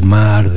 mar,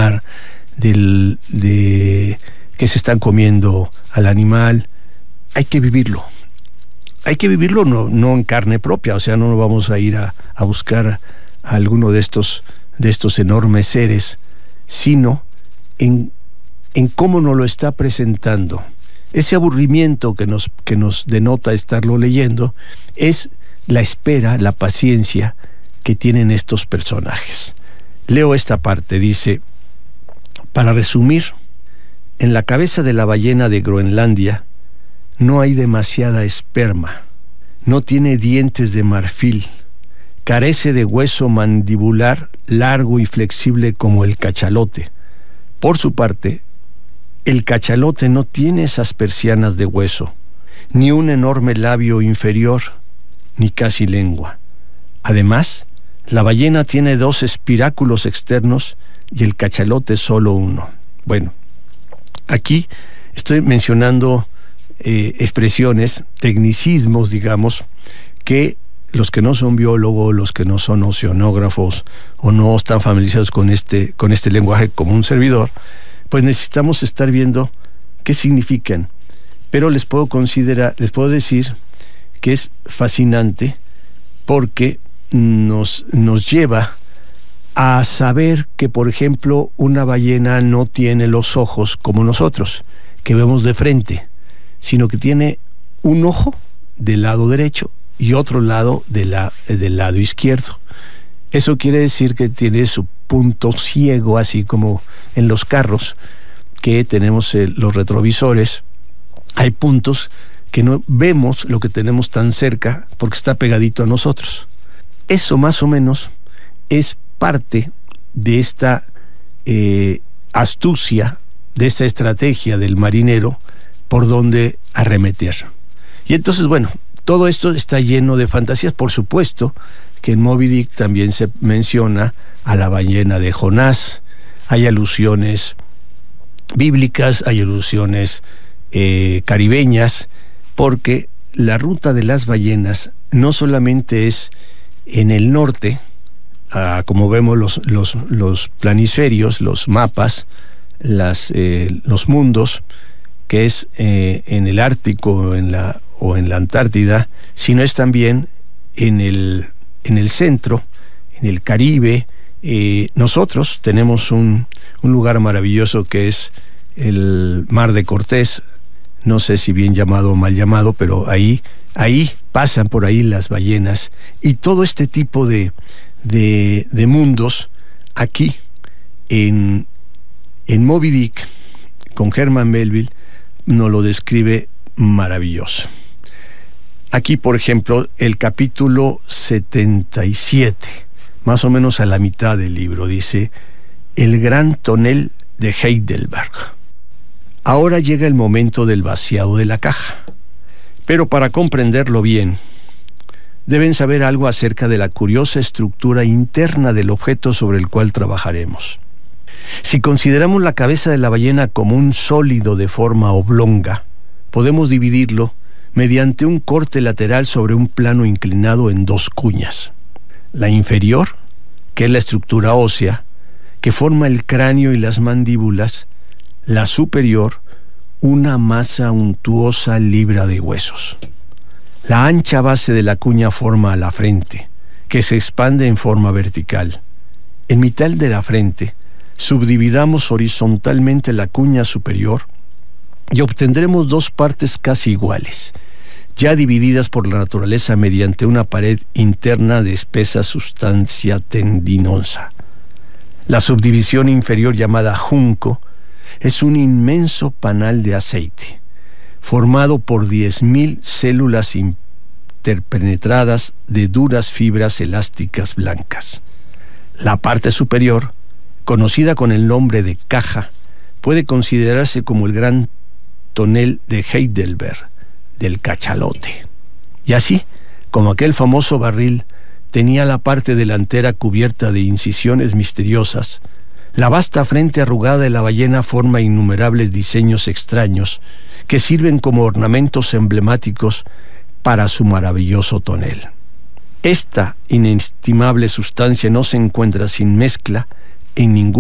de que se están comiendo al animal. Hay que vivirlo. Hay que vivirlo no en carne propia, o sea, no vamos a ir a buscar a alguno de estos enormes seres, sino en cómo nos lo está presentando. Ese aburrimiento que nos denota estarlo leyendo es la espera, la paciencia que tienen estos personajes. Leo esta parte, dice: para resumir, en la cabeza de la ballena de Groenlandia no hay demasiada esperma, no tiene dientes de marfil, carece de hueso mandibular largo y flexible como el cachalote. Por su parte, el cachalote no tiene esas persianas de hueso, ni un enorme labio inferior, ni casi lengua. Además, la ballena tiene 2 espiráculos externos y el cachalote solo uno. Bueno, aquí estoy mencionando expresiones, tecnicismos, digamos, que los que no son biólogos, los que no son oceanógrafos o no están familiarizados con este lenguaje como un servidor, pues necesitamos estar viendo qué significan. Pero les puedo decir que es fascinante porque nos lleva a saber que, por ejemplo, una ballena no tiene los ojos como nosotros, que vemos de frente, sino que tiene un ojo del lado derecho y otro lado del lado izquierdo. Eso quiere decir que tiene su punto ciego, así como en los carros que tenemos los retrovisores. Hay puntos que no vemos lo que tenemos tan cerca porque está pegadito a nosotros. Eso más o menos es parte de esta astucia, de esta estrategia del marinero por donde arremeter. Y entonces, bueno, todo esto está lleno de fantasías. Por supuesto que en Moby Dick también se menciona a la ballena de Jonás. Hay alusiones bíblicas, hay alusiones caribeñas, porque la ruta de las ballenas no solamente es en el norte, como vemos los planisferios, los mapas, los mundos, que es en el Ártico o en la Antártida, sino es también en el centro, en el Caribe. Nosotros tenemos un lugar maravilloso que es el Mar de Cortés, no sé si bien llamado o mal llamado, pero ahí pasan por ahí las ballenas, y todo este tipo de mundos aquí en Moby Dick con Herman Melville nos lo describe maravilloso. Aquí, por ejemplo, el capítulo 77, más o menos a la mitad del libro, dice: el gran tonel de Heidelberg. Ahora llega el momento del vaciado de la caja, pero para comprenderlo bien, deben saber algo acerca de la curiosa estructura interna del objeto sobre el cual trabajaremos. Si consideramos la cabeza de la ballena como un sólido de forma oblonga, podemos dividirlo mediante un corte lateral sobre un plano inclinado en 2 cuñas. La inferior, que es la estructura ósea, que forma el cráneo y las mandíbulas; la superior, una masa untuosa libra de huesos. La ancha base de la cuña forma la frente, que se expande en forma vertical. En mitad de la frente, subdividamos horizontalmente la cuña superior y obtendremos 2 partes casi iguales, ya divididas por la naturaleza mediante una pared interna de espesa sustancia tendinosa. La subdivisión inferior, llamada junco, es un inmenso panal de aceite, formado por 10.000 células interpenetradas de duras fibras elásticas blancas. La parte superior, conocida con el nombre de caja, puede considerarse como el gran tonel de Heidelberg, del cachalote. Y así, como aquel famoso barril tenía la parte delantera cubierta de incisiones misteriosas, la vasta frente arrugada de la ballena forma innumerables diseños extraños que sirven como ornamentos emblemáticos para su maravilloso tonel. Esta inestimable sustancia no se encuentra sin mezcla en ningún